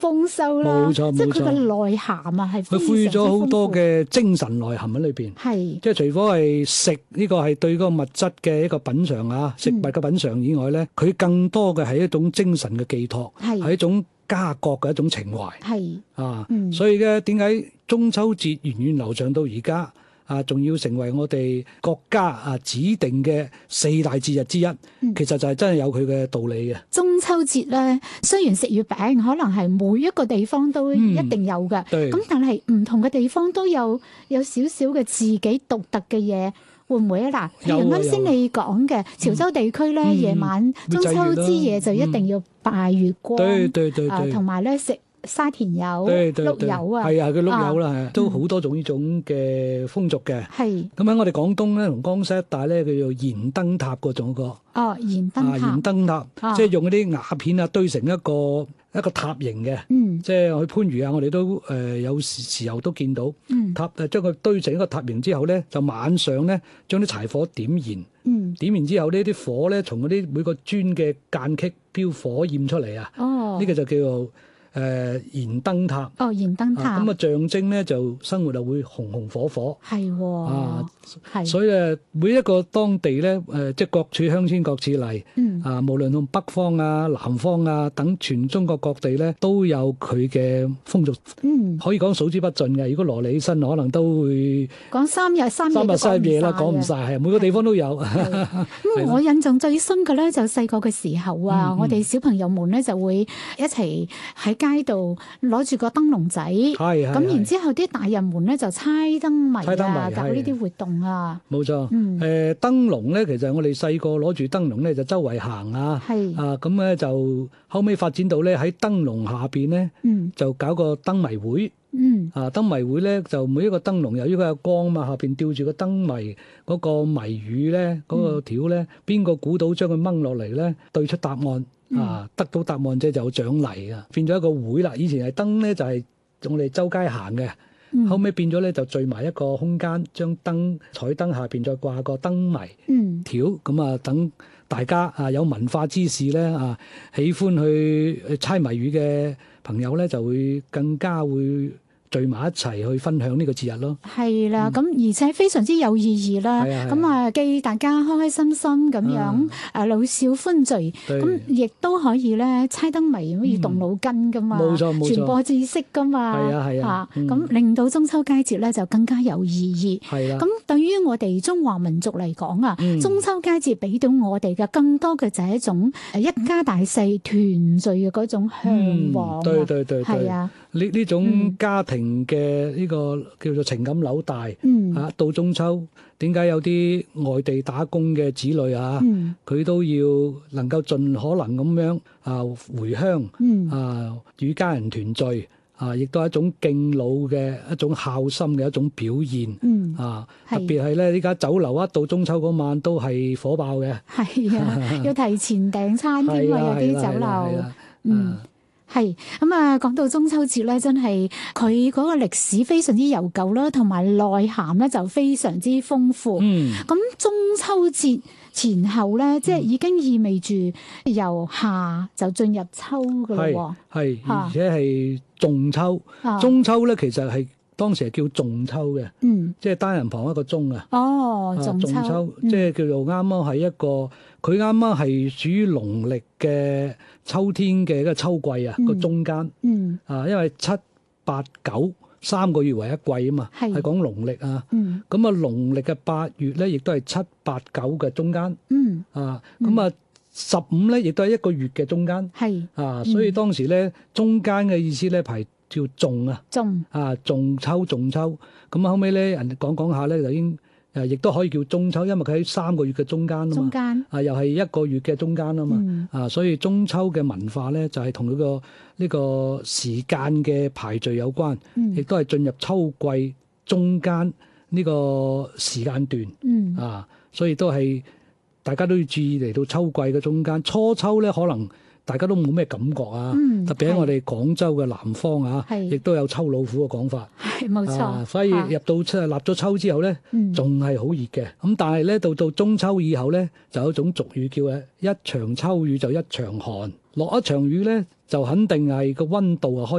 豐收啦。 冇錯， 即係佢嘅內涵啊，係佢賦予咗好多嘅精神內涵喺裏邊。 係即係除咗係食呢個係對嗰個物質嘅一個品嚐啊，食物嘅品嚐以外咧，佢更多嘅係一種精神嘅寄託，係一種家國嘅一種情懷。 係啊，所以咧點解中秋節源遠流長到而家？啊，仲要成為我哋國家指定嘅4大節日之一，其實就係真係有佢嘅道理嘅。 中秋節咧，雖然食月餅可能係每一個地方都一定有嘅，咁但係唔同嘅地方都有少少嘅自己獨特嘅嘢，會唔會啊？嗱，譬如啱先你講嘅潮州地區咧，夜晚中秋之夜就一定要拜月光，同埋咧食沙田柚、碌柚啊， 係佢碌柚啦，都好多種呢種嘅風俗嘅。係咁喺我哋廣東咧，同江西一帶咧，叫做燃燈塔嗰種個。哦，燃燈塔，即係用嗰啲瓦片啊堆成一個塔形嘅。即係去番禺啊，我哋都有時候都見到塔將佢堆成一個塔形之後咧，就晚上咧將啲柴火點燃。點燃之後呢啲火咧從嗰啲每個磚嘅間隙飆火焰出嚟啊。呢個就叫做燃燈塔。燃燈塔咁象徵咧就生活就會紅紅火火。係所以每一個當地咧即係各處鄉村各處例。無論從北方啊、南方啊等全中國各地咧都有佢嘅風俗。可以講數之不盡嘅。如果羅理起身，可能都會講三日三夜啦，講唔晒。係每個地方都有。 咁我印象最深嘅咧就細個嘅時候啊，我哋小朋友們咧就會一齊喺街度攞住個燈籠仔，咁然之後啲大人們咧就猜燈謎啊，搞呢啲活動啊。冇錯，燈籠咧，其實我哋細個攞住燈籠咧就周圍行啊， 咁咧就後尾發展到咧喺燈籠下邊咧，就搞個燈謎會。燈謎會咧就每一個燈籠由於佢有光嘛，下邊吊住個燈謎嗰個謎語咧，嗰個條咧，邊個估到將佢掹落嚟咧，對出答案。得到答案即係就有獎勵啊，變咗一個會啦。以前係燈咧就係我哋周街行嘅，後尾變咗咧就聚埋一個空間，將彩燈下邊再掛個燈謎條，咁啊等大家有文化之士咧喜歡去猜謎語嘅朋友咧就會更加會聚埋一齊去分享呢個節日咯。係啦，咁而且非常之有意義啦。咁既大家開開心心咁樣老少歡聚，咁亦都可以咧猜燈謎，可以動腦筋噶嘛，冇錯，傳播知識噶嘛。咁令到中秋佳節咧就更加有意義。係啦，咁對於我哋中華民族嚟講啊，中秋佳節俾到我哋嘅更多嘅就係一種一家大細團聚嘅嗰種向往。對，係啊，呢種家庭嘅呢個叫做情感紐帶。到中秋，點解有啲外地打工嘅子女佢都要能夠盡可能咁樣回鄉與家人團聚亦都係一種敬老嘅一種孝心嘅一種表現。特別係咧，依家酒樓一到中秋嗰晚都係火爆嘅。係啊，要提前訂餐添啊，有啲酒樓。係咁啊！講到中秋節咧，真係佢嗰個歷史非常之悠久啦，同埋內涵咧就非常之豐富。咁中秋節前後咧，即係已經意味住由夏就進入秋噶啦。係，而且係仲秋。中秋咧，其實係當時係叫仲秋嘅。即係單人旁一個中啊。仲秋，即係叫做啱啱係一個，佢啱啱係屬於農曆嘅秋天嘅一個秋季個中間。因為7、8、9 3個月為一季啊嘛，係講農曆啊。咁啊，農曆嘅8月咧，亦都係7、8、9嘅中間。咁啊，15咧，亦都係一個月嘅中間。所以當時咧，中間嘅意思咧，係叫仲啊。仲秋。咁後尾咧，人哋講下咧，就已經亦都可以叫中秋，因為佢喺3個月嘅中間啊嘛。中間又係1個月嘅中間啊嘛。所以中秋嘅文化咧，就係同佢呢個時間嘅排序有關，亦都係進入秋季中間呢個時間段。所以都係大家都要注意嚟到秋季嘅中間。初秋咧，可能大家都冇咩感覺特別喺我哋廣州嘅南方亦都有秋老虎嘅講法。係冇錯。所以入到立咗秋之後咧，仲係好熱嘅。咁但係咧，到中秋以後咧，就有一種俗語叫一場秋雨就一場寒。落一場雨咧， 就肯定係個溫度啊開